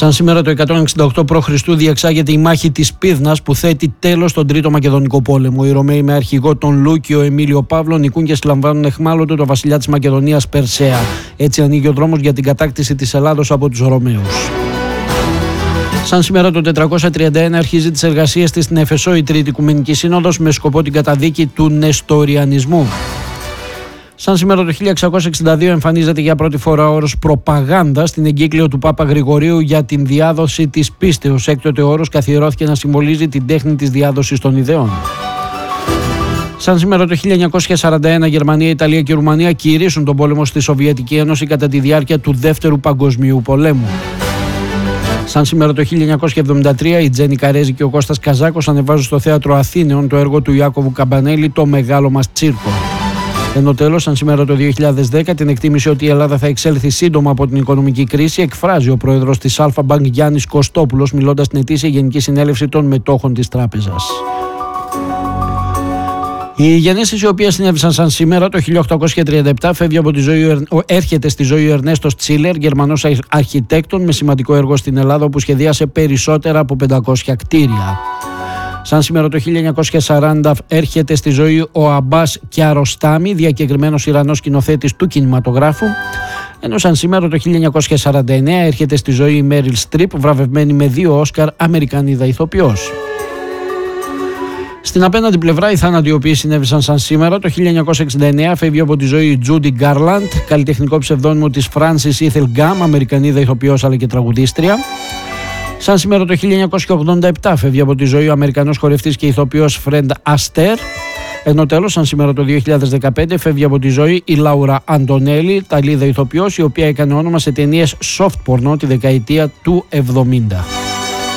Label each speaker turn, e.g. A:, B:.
A: Σαν σήμερα το 168 π.Χ. διεξάγεται η μάχη της Πύδνας που θέτει τέλος στον Τρίτο Μακεδονικό Πόλεμο. Οι Ρωμαίοι με αρχηγό τον Λούκιο Εμίλιο Παύλο νικούν και συλλαμβάνουν εχμάλωτο το βασιλιά της Μακεδονίας Περσέα. Έτσι ανοίγει ο δρόμος για την κατάκτηση της Ελλάδος από τους Ρωμαίους. Σαν σήμερα το 431 αρχίζει τις εργασίες της στην Εφεσό η Τρίτη Οικουμενική Σύνοδος με σκοπό την καταδίκη του Νεστοριανισμού. Σαν σήμερα το 1662 εμφανίζεται για πρώτη φορά ο όρος προπαγάνδα στην εγκύκλιο του Πάπα Γρηγορίου για την διάδοση της πίστεως. Έκτοτε ο όρος καθιερώθηκε να συμβολίζει την τέχνη της διάδοσης των ιδεών. Σαν σήμερα το 1941 Γερμανία, Ιταλία και Ρουμανία κηρύσσουν τον πόλεμο στη Σοβιετική Ένωση κατά τη διάρκεια του Δεύτερου Παγκοσμίου Πολέμου. Σαν σήμερα το 1973 η Τζένι Καρέζη και ο Κώστας Καζάκος ανεβάζουν στο Θέατρο Αθήνεων το έργο του Ιάκωβου Καμπανέλη «Το μεγάλο μας τσίρκο». Ενώ τέλος, σαν σήμερα το 2010, την εκτίμηση ότι η Ελλάδα θα εξέλθει σύντομα από την οικονομική κρίση εκφράζει ο πρόεδρος της Αλφα Μπανκ Γιάννης Κωστόπουλος μιλώντας στην ετήσια Γενική Συνέλευση των Μετόχων της Τράπεζας. Οι γενέσεις οι οποίες συνέβησαν σαν σήμερα το 1837 έρχεται στη ζωή ο Ερνέστος Τσίλερ, Γερμανός αρχιτέκτον με σημαντικό έργο στην Ελλάδα που σχεδίασε περισσότερα από 500 κτίρια. Σαν σήμερα το 1940 έρχεται στη ζωή ο Αμπάς Κιαροστάμι, διακεκριμένος Ιρανός σκηνοθέτης του κινηματογράφου. Ενώ σαν σήμερα το 1949 έρχεται στη ζωή η Μέριλ Στριπ, βραβευμένη με 2 Όσκαρ, Αμερικανίδα ηθοποιός. Στην απέναντι πλευρά, οι θάνατοι οι οποίοι συνέβησαν σαν σήμερα το 1969 φεύγει από τη ζωή η Τζούντι Γκάρλαντ, καλλιτεχνικό ψευδόνυμο της Φράνσις Ήθελ Γκάμ, Αμερικανίδα ηθοποιός αλλά και τραγουδίστρια. Σαν σήμερα το 1987 φεύγει από τη ζωή ο Αμερικανός χορευτής και ηθοποιός Φρεντ Αστέρ. Ενώ τέλος, σαν σήμερα το 2015 φεύγει από τη ζωή η Λάουρα Αντωνέλη, Ιταλίδα ηθοποιός, η οποία έκανε όνομα σε ταινίες soft porno τη δεκαετία του 70.